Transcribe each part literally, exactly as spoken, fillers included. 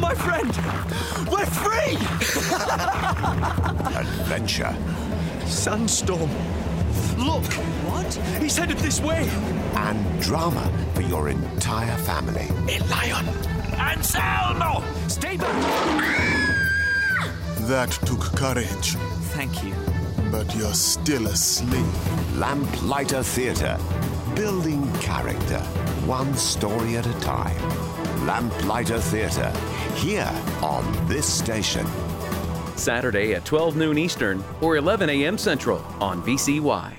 my friend! We're free! Adventure. Sandstorm. Look! What? He's headed this way! And drama for your entire family. A lion! Anselmo! Stay back! That took courage, Thank you. but you're still asleep. Lamplighter Theatre. Building character. One story at a time. Lamplighter Theatre. Here on this station. Saturday at twelve noon Eastern or eleven a.m. Central on V C Y.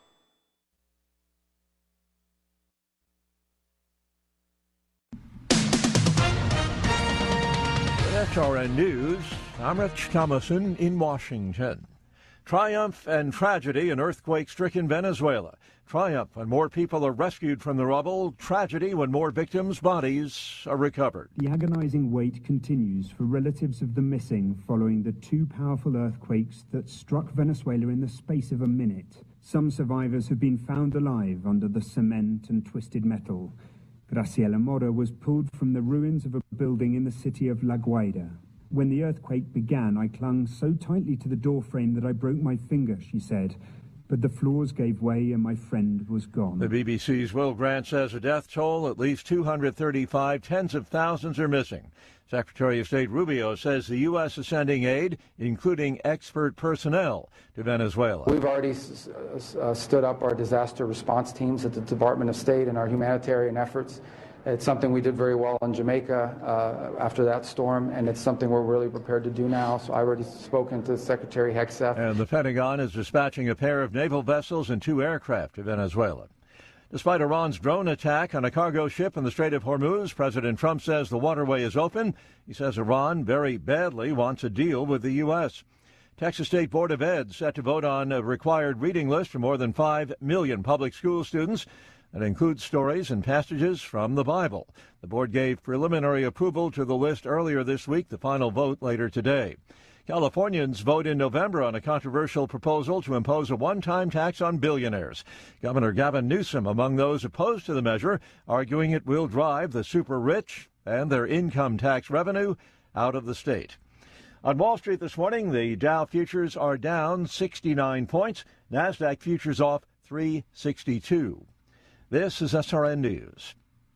S R N News, I'm Rich Thomason in Washington. Triumph and tragedy in earthquake-stricken Venezuela. Triumph when more people are rescued from the rubble. Tragedy when more victims' bodies are recovered. The agonizing wait continues for relatives of the missing following the two powerful earthquakes that struck Venezuela in the space of a minute. Some survivors have been found alive under the cement and twisted metal. Graciela Mora was pulled from the ruins of a building in the city of La Guaira. When the earthquake began, I clung so tightly to the doorframe that I broke my finger, she said. But the floors gave way and my friend was gone. The B B C's Will Grant says a death toll, at least two hundred thirty-five, tens of thousands are missing. Secretary of State Rubio says the U S is sending aid, including expert personnel, to Venezuela. We've already uh, stood up our disaster response teams at the Department of State and our humanitarian efforts. It's something we did very well in Jamaica uh, after that storm, and it's something we're really prepared to do now. So I've already spoken to Secretary Hegseth. And the Pentagon is dispatching a pair of naval vessels and two aircraft to Venezuela. Despite Iran's drone attack on a cargo ship in the Strait of Hormuz, President Trump says the waterway is open. He says Iran very badly wants a deal with the U S. Texas State Board of Ed set to vote on a required reading list for more than five million public school students. That includes stories and passages from the Bible. The board gave preliminary approval to the list earlier this week, the final vote later today. Californians vote in November on a controversial proposal to impose a one-time tax on billionaires. Governor Gavin Newsom among those opposed to the measure, arguing it will drive the super-rich and their income tax revenue out of the state. On Wall Street this morning, the Dow futures are down sixty-nine points. NASDAQ futures off three sixty-two. This is S R N News.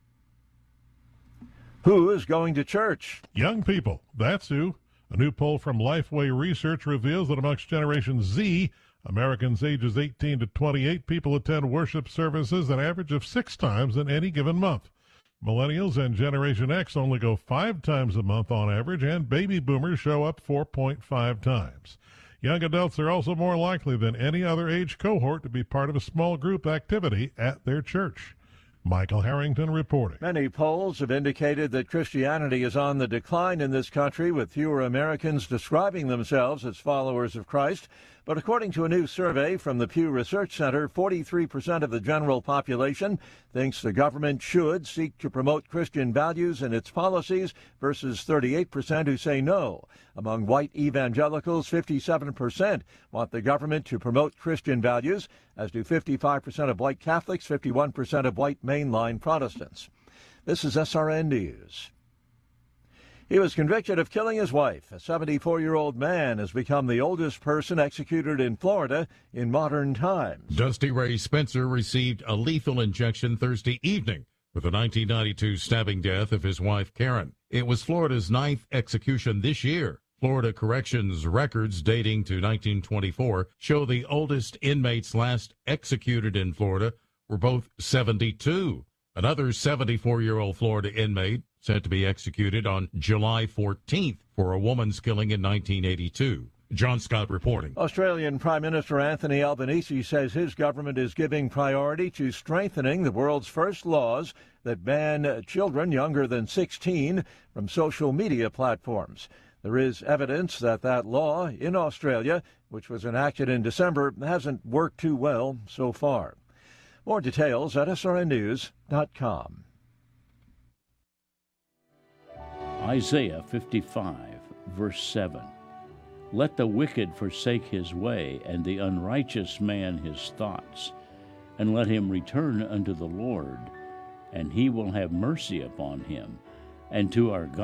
Who is going to church? Young people, that's who. A new poll from Lifeway Research reveals that amongst Generation Z, Americans ages eighteen to twenty-eight, people attend worship services an average of six times in any given month. Millennials and Generation X only go five times a month on average, and baby boomers show up four point five times. Young adults are also more likely than any other age cohort to be part of a small group activity at their church. Michael Harrington reporting. Many polls have indicated that Christianity is on the decline in this country, with fewer Americans describing themselves as followers of Christ. But according to a new survey from the Pew Research Center, forty-three percent of the general population thinks the government should seek to promote Christian values in its policies versus thirty-eight percent who say no. Among white evangelicals, fifty-seven percent want the government to promote Christian values, as do fifty-five percent of white Catholics, fifty-one percent of white mainline Protestants. This is S R N News. He was convicted of killing his wife. A seventy-four-year-old man has become the oldest person executed in Florida in modern times. Dusty Ray Spencer received a lethal injection Thursday evening with the nineteen ninety-two stabbing death of his wife, Karen. It was Florida's ninth execution this year. Florida Corrections records dating to nineteen twenty-four show the oldest inmates last executed in Florida were both seventy-two. Another seventy-four-year-old Florida inmate set to be executed on July fourteenth for a woman's killing in nineteen eighty-two. John Scott reporting. Australian Prime Minister Anthony Albanese says his government is giving priority to strengthening the world's first laws that ban children younger than sixteen from social media platforms. There is evidence that that law in Australia, which was enacted in December, hasn't worked too well so far. More details at S R N news dot com. Isaiah fifty-five, verse seven. Let the wicked forsake his way, and the unrighteous man his thoughts, and let him return unto the Lord, and he will have mercy upon him, and to our God.